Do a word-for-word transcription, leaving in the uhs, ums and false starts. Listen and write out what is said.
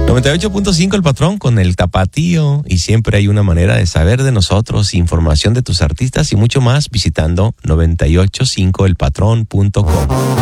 noventa y ocho punto cinco El Patrón con el Tapatío, y siempre hay una manera de saber de nosotros, información de tus artistas y mucho más visitando noventa y ocho punto cinco el patrón punto com.